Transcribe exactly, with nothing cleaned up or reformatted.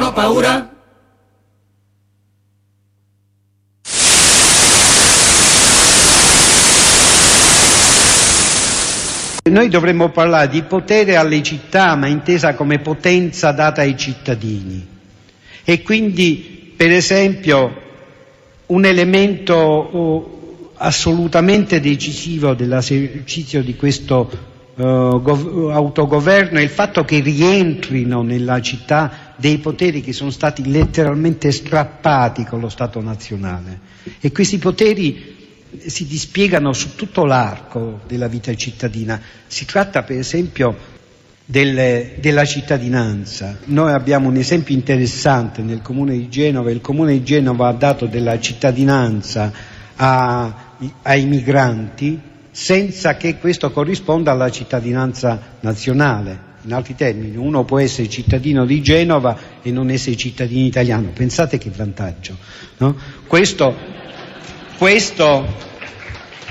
ho paura. Noi dovremmo parlare di potere alle città, ma intesa come potenza data ai cittadini. E quindi, per esempio, un elemento oh, assolutamente decisivo dell'esercizio di questo uh, gov- autogoverno è il fatto che rientrino nella città dei poteri che sono stati letteralmente strappati con lo Stato nazionale. E questi poteri si dispiegano su tutto l'arco della vita cittadina. Si tratta per esempio del, della cittadinanza. Noi abbiamo un esempio interessante nel Comune di Genova. Il Comune di Genova ha dato della cittadinanza a, ai migranti senza che questo corrisponda alla cittadinanza nazionale. In altri termini, uno può essere cittadino di Genova e non essere cittadino italiano. Pensate che vantaggio, no? Questo Questo,